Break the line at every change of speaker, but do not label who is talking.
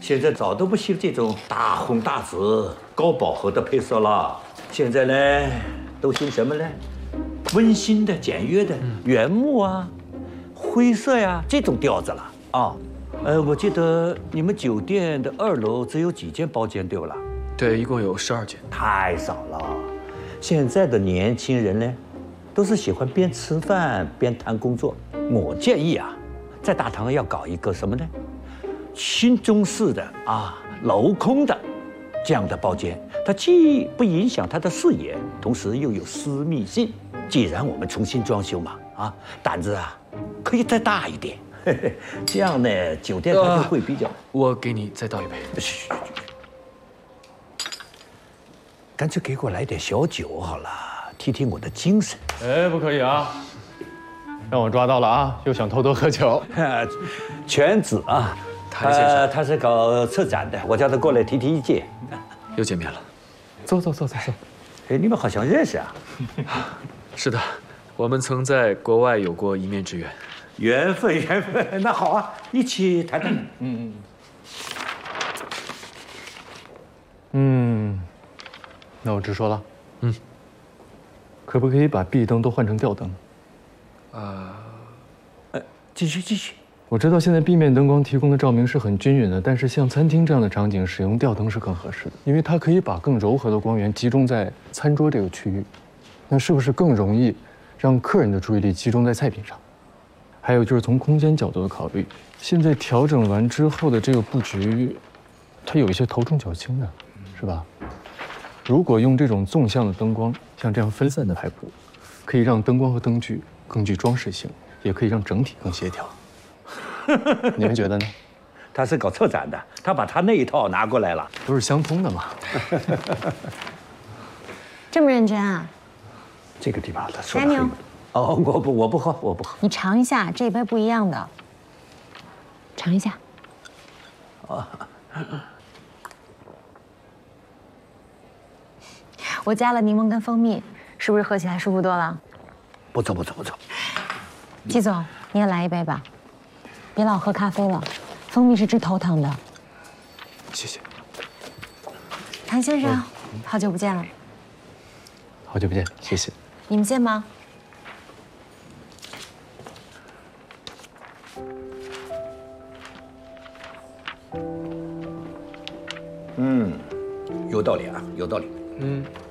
现在早都不兴这种大红大紫、高饱和的配色了。现在呢，都兴什么呢？温馨的、简约的，原木啊、灰色呀这种调子了啊。我记得你们酒店的2楼只有几间包间，对不啦？
对，一共有12间。
太少了。现在的年轻人呢，都是喜欢边吃饭边谈工作。我建议啊，在大堂要搞一个什么呢？新中式的啊，镂空的这样的包间，它既不影响他的视野，同时又有私密性。既然我们重新装修嘛，啊，胆子啊可以再大一点，这样呢，酒店它就会比较。
我给你再倒一杯。
嘘，干脆给我来点小酒好了，提提我的精神。
哎，不可以啊！让我抓到了啊！又想偷偷喝酒。
犬子啊，
谭先生，
他是搞策展的，我叫他过来提意见。
又见面了。
走。
哎，你们好像认识啊？
是的，我们曾在国外有过一面之缘。
缘分。那好啊，一起谈谈。
那我直说了。可不可以把壁灯都换成吊灯？
继续。
我知道现在壁面灯光提供的照明是很均匀的，但是像餐厅这样的场景，使用吊灯是更合适的，因为它可以把更柔和的光源集中在餐桌这个区域，那是不是更容易让客人的注意力集中在菜品上？还有就是从空间角度的考虑，现在调整完之后的这个布局，它有一些头重脚轻的，是吧？如果用这种纵向的灯光，像这样分散的排布，可以让灯光和灯具更具装饰性，也可以让整体更协调。你们觉得呢？
他是搞策展的，他把他那一套拿过来了，
都是相通的嘛。
这么认真啊？
这个地方他说的很。哦，我不喝。
你尝一下，这杯不一样的。尝一下。我加了柠檬跟蜂蜜，是不是喝起来舒服多了？
不错。
季总，你也来一杯吧，别老喝咖啡了，蜂蜜是治头疼的。
谢谢。
谭先生，好久不见了。
好久不见，谢谢。
你们见吗？
有道理啊，有道理。